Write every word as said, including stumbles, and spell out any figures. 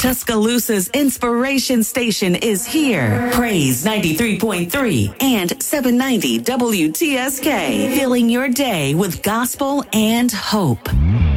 Tuscaloosa's inspiration station is here. Praise ninety-three point three and seven ninety W T S K. Filling your day with gospel and hope.